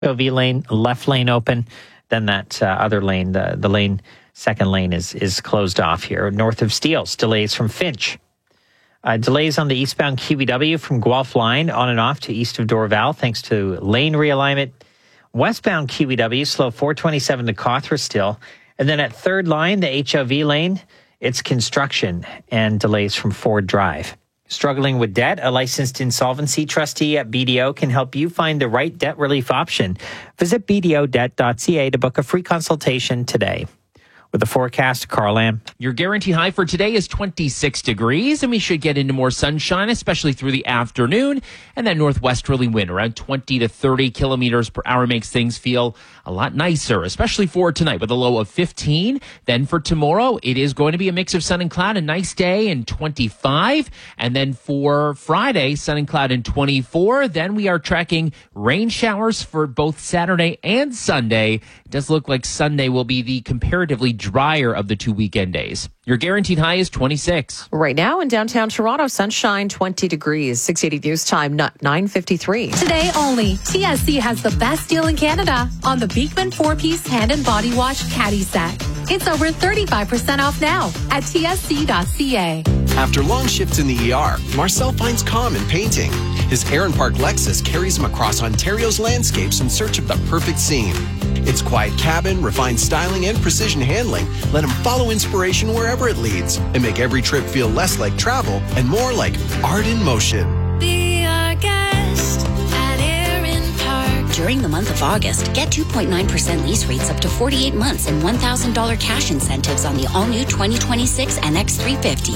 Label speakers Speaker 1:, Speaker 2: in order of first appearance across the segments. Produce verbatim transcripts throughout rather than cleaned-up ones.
Speaker 1: O V lane, left lane open. Then that uh, other lane, the, the lane, second lane is, is closed off here. North of Steeles, delays from Finch. Uh, delays on the eastbound Q E W from Guelph line on and off to east of Dorval, thanks to lane realignment. Westbound Q E W, slow four twenty-seven to Cawthra still. And then at third line, the H O V lane, it's construction and delays from Ford Drive. Struggling with debt? A licensed insolvency trustee at B D O can help you find the right debt relief option. Visit b d o debt dot c a to book a free consultation today. With the forecast, Carl Lamb.
Speaker 2: Your guaranteed high for today is twenty-six degrees, and we should get into more sunshine, especially through the afternoon. And that northwesterly wind around twenty to thirty kilometers per hour makes things feel a lot nicer, especially for tonight with a low of fifteen. Then for tomorrow, it is going to be a mix of sun and cloud, a nice day, and twenty-five. And then for Friday, sun and cloud and twenty-four. Then we are tracking rain showers for both Saturday and Sunday. It does look like Sunday will be the comparatively drier of the two weekend days. Your guaranteed high is twenty-six.
Speaker 3: Right now in downtown Toronto, sunshine, twenty degrees. six eighty News Time, nine fifty-three.
Speaker 4: Today only, T S C has the best deal in Canada on the Beekman four-piece hand and body wash caddy set. It's over thirty-five percent off now at t s c dot c a.
Speaker 5: After long shifts in the E R, Marcel finds calm in painting. His Heron Park Lexus carries him across Ontario's landscapes in search of the perfect scene. Its quiet cabin, refined styling, and precision handling let him follow inspiration wherever it leads and make every trip feel less like travel and more like art in motion.
Speaker 6: Be our guest at Heron Park.
Speaker 7: During the month of August, get two point nine percent lease rates up to forty-eight months and one thousand dollars cash incentives on the all-new twenty twenty-six N X three fifty.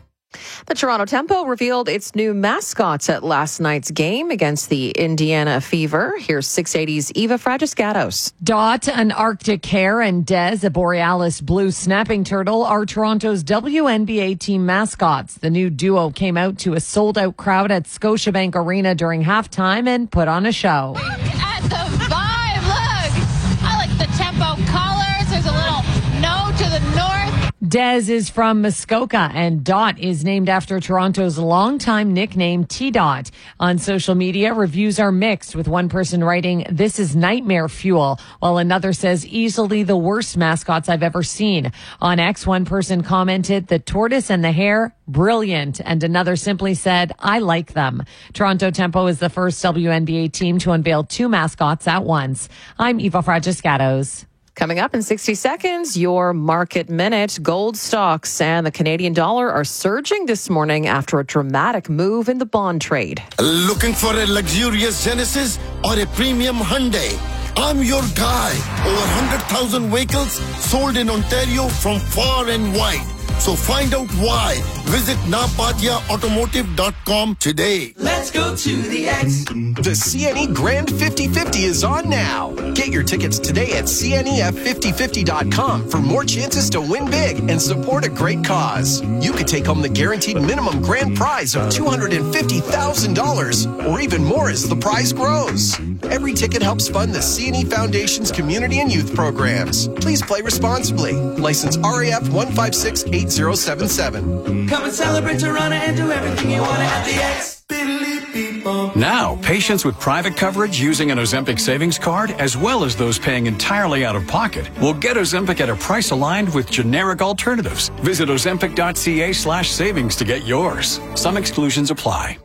Speaker 3: The Toronto Tempo revealed its new mascots at last night's game against the Indiana Fever. Here's six eighty's Eva Fragiscatos.
Speaker 8: Dot, an Arctic hare, and Des, a borealis blue snapping turtle, are Toronto's W N B A team mascots. The new duo came out to a sold-out crowd at Scotiabank Arena during halftime and put on a show.
Speaker 9: Look at the vibe. Look. I like the Tempo colors. There's a little no to the north.
Speaker 8: Des is from Muskoka, and Dot is named after Toronto's longtime nickname T-Dot. On social media, reviews are mixed, with one person writing, "This is nightmare fuel," while another says, "Easily the worst mascots I've ever seen." On X, one person commented, "The tortoise and the hare, brilliant," and another simply said, "I like them." Toronto Tempo is the first W N B A team to unveil two mascots at once. I'm Eva Fragiscatos.
Speaker 3: Coming up in sixty seconds, your market minute. Gold stocks and the Canadian dollar are surging this morning after a dramatic move in the bond trade.
Speaker 10: Looking for a luxurious Genesis or a premium Hyundai? I'm your guy. Over one hundred thousand vehicles sold in Ontario from far and wide. So find out why. Visit napatia automotive dot com today.
Speaker 5: Let's go to the X. The C N E Grand fifty fifty is on now. Get your tickets today at c n e f fifty fifty dot com for more chances to win big and support a great cause. You could take home the guaranteed minimum grand prize of two hundred fifty thousand dollars or even more as the prize grows. Every ticket helps fund the C N E Foundation's community and youth programs. Please play responsibly. License R A F one five six eight zero seven seven.
Speaker 11: Come and celebrate Toronto and do everything you want at the X.
Speaker 12: Now, patients with private coverage using an Ozempic savings card, as well as those paying entirely out of pocket, will get Ozempic at a price aligned with generic alternatives. Visit ozempic dot c a slash savings to get yours. Some exclusions apply.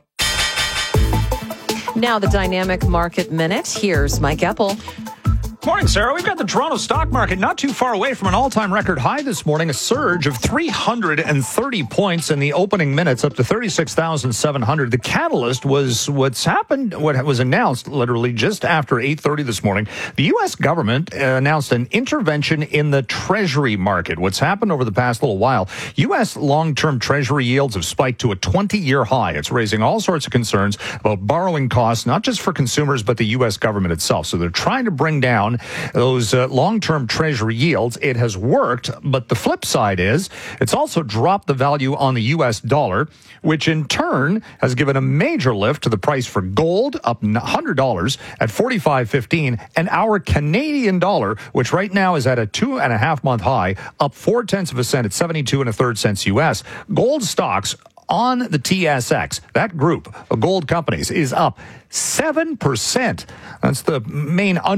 Speaker 3: Now the dynamic market minute. Here's Mike Eppel.
Speaker 13: Morning, Sarah. We've got the Toronto stock market not too far away from an all-time record high this morning, a surge of three hundred thirty points in the opening minutes, up to thirty-six thousand seven hundred. The catalyst was what's happened, what was announced literally just after eight thirty this morning. The U S government announced an intervention in the Treasury market. What's happened over the past little while, U S long-term Treasury yields have spiked to a twenty-year high. It's raising all sorts of concerns about borrowing costs, not just for consumers, but the U S government itself. So they're trying to bring down those uh, long-term Treasury yields. It has worked, but the flip side is it's also dropped the value on the U S dollar, which in turn has given a major lift to the price for gold, up one hundred dollars at forty-five fifteen, and our Canadian dollar, which right now is at a two and a half month high, up four tenths of a cent at seventy-two and a third cents U S. Gold stocks on the T S X, that group of gold companies is up seven percent. That's the main